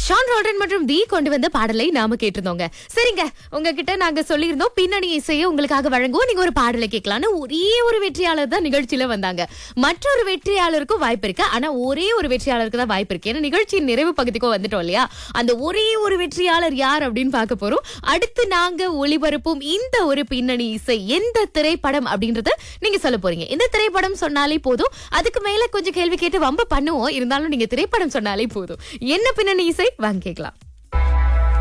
Shawn Roldan மற்றும் தி கொண்டு வந்த பாடலை நாம கேட்டிருந்தோங்க. சரிங்க, உங்ககிட்ட நாங்க சொல்லியிருந்தோம் பின்னணி இசையை உங்களுக்காக வழங்குவோம், நீங்க ஒரு பாடலை கேட்கலான்னு. ஒரே ஒரு வெற்றியாளர் தான் நிகழ்ச்சியில வந்தாங்க. மற்றொரு வெற்றியாளருக்கும் வாய்ப்பு இருக்கு, ஆனா ஒரே ஒரு வெற்றியாளருக்கு தான் வாய்ப்பு இருக்கு. ஏன்னா நிகழ்ச்சியின் நிறைவு பகுதிக்கும் வந்துட்டோம் இல்லையா? அந்த ஒரே ஒரு வெற்றியாளர் யார் அப்படின்னு பார்க்க போறோம். அடுத்து நாங்க ஒளிபரப்பும் இந்த ஒரு பின்னணி இசை எந்த திரைப்படம் அப்படின்றத நீங்க சொல்ல போறீங்க. இந்த திரைப்படம் சொன்னாலே போதும், அதுக்கு மேல கொஞ்சம் கேள்வி கேட்டு வம்ப பண்ணுவோம், இருந்தாலும் நீங்க திரைப்படம் சொன்னாலே போதும். என்ன பின்னணி இசை வாங்க கேட்கலாம்.